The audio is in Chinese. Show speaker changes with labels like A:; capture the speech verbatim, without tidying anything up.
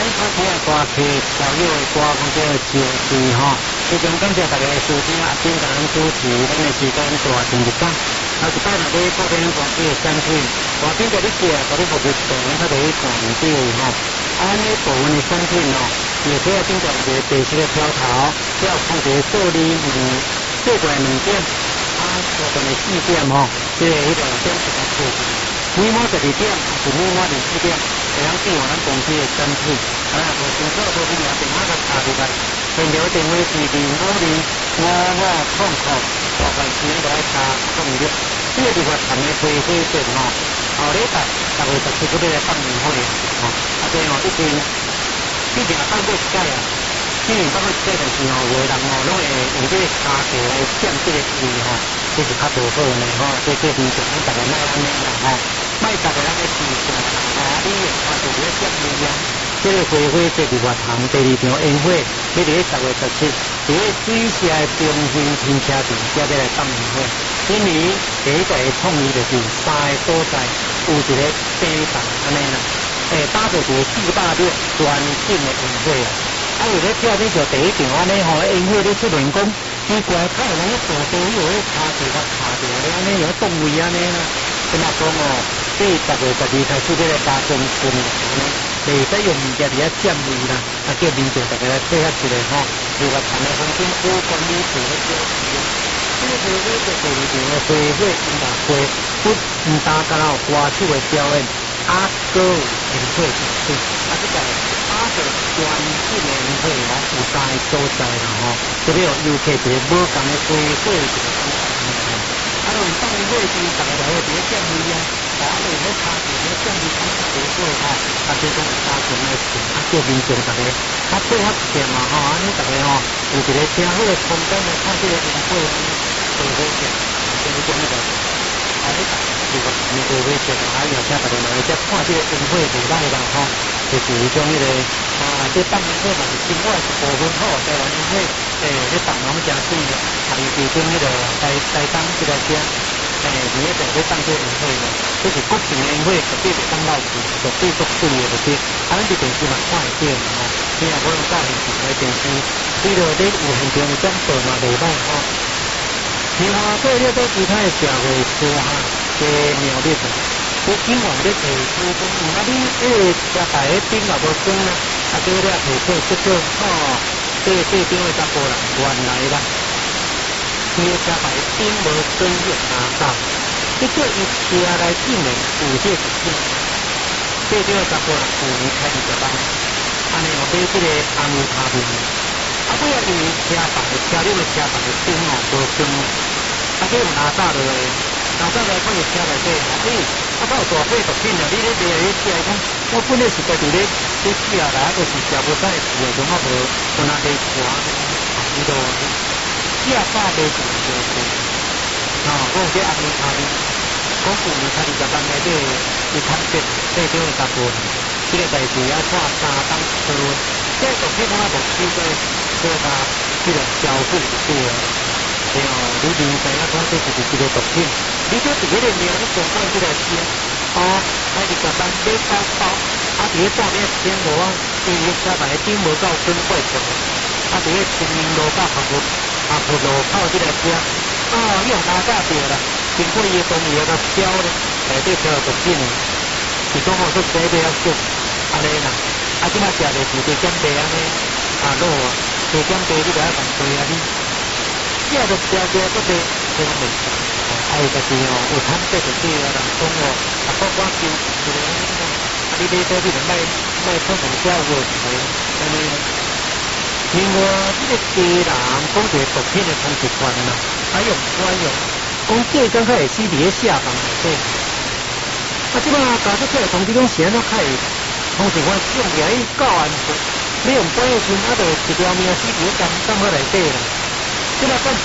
A: 好听的歌曲，小友的歌，讲叫《情绪》吼。非常感谢大家的收听啊！今日咱主持咱的时间大前一摆，啊一摆若要固定广播的产品，外边在你食，甲你服务台，它就去广播吼。啊，安尼部分的产品哦，也可以经过一个白色的条头，要放一个数字二，过过两点，啊，下段的四点吼，即个迄个点一个数字。每满十二点，是每满二四点，会晓记我咱公司的产品。啊，无清楚无明白，电话甲打入来。现场电话是二五二五五空空，大概时间就爱查控了。这个是我谈的开会证吼，后礼拜六月十七嗰边来放年会吼，啊对吼，一定毕竟也放过一届啊，今年放过一届就是吼，有的人吼拢会用这个卡座来占这个位吼，这是较无好呢吼，这这平常咱大家莫安尼啦吼，莫大家咱咧自信啊，你看到这个占位啊。这个花卉这是活动第二场宴会，要伫十月十七，伫个水社中心停车场才要来办宴会。今年第一个创意就是三个所在有一个茶档安尼啦，诶，打造一个四百六全景的宴会啊。啊，有咧跳你就第一场安尼吼，宴会咧出现讲奇怪，看有人咧坐坐有咧卡住甲卡住咧安尼，有动位安尼啦。咁啊讲哦，这十月十二开始要来加工工安尼。袂使用物件伫遐占位啦，啊叫民众大家来配合一下吼，如果谈的风景好管理做咧少少。这个花卉就第二场的花卉音乐会，不唔单干有歌手的表演，啊，搁有宴会场地，啊，这个啊个全景的宴会吼，有三个所在啦吼，特别有游客一个无共的花卉一个所在。啊，有放宴会时，大家来个伫咧占位啊。啊，你咧卡住咧，占住卡卡住过吼，啊，这种加强来做，啊，叫民众大家较配合一点嘛吼，安尼大家吼有一个正好的空间来看这个宴会，做好些，就是讲那个，啊，你大如果你做好些，啊，邀请大家来这看这个宴会袂歹啦吼，就是讲迄个啊，这办宴会嘛是另外一部分好，台湾宴会诶，这办拢真水的，啊，尤其种迄个台台东这个遮。诶，伫咧在咧当做宴会咯，这是国庆宴会，绝对袂当漏去，绝对足水的就是。啊，咱伫电视嘛看会见吼，你若无用到现场的电视，你着咧有现场有转播嘛袂歹吼。然后做咧做其他的社会事哈，嘅苗栗的，我今晚咧提出讲，啊你迄个车牌迄顶也无装啦，啊叫咧提出即个哦，这这顶的查甫人原来啦。伊个车牌顶无专业拿到，结果伊车内竟然有这个事，这叫查甫人有开二十万，安尼我买这个红油卡面，啊尾仔因为车牌车顶个车牌顶哦无装，啊结果拿到落来，拿到来看伊车内底，诶，啊到大火毒品啊！你咧卖迄车讲，我本来是家己咧咧车内，就是食无晒事的，从我无无拿去看，伊都。车价卖就就就，哦，我有这红油卡面，我旧年才二十万内底，伊摊折这种的查甫人，这个代志要看三档车，这个毒品我无收过，做他这个消费就对了。对哦，你明白啊？讲这就是一个毒品，你这一个人命，你总管这个车，哦，还二十万买包包，啊，伫咧半夜天无啊，因为车牌顶无够准坏掉，啊，伫咧清明路到服务。啊，路口这个车，哦，你用拿价掉啦，经过伊个东西个标咧，内底标毒品诶，是讲好说这边要做，安尼啦，啊，即马食着是加减低安尼，啊，路啊，加减低你着爱共对啊你，食着食着个个真袂，啊，伊就是哦，有摊这就对啊，人讲哦，啊，我我收一个，啊，你买倒你着卖卖出成价有一个，安尼。另外，这个家人讲一个毒品的通缉权啦，还用专用，讲这刚开始伫咧下房内底，啊，即摆加出出来通知讲是安怎开通缉权用起来教安部，你用专业权啊，就一条命死伫咧监监好内底啦，即摆暂时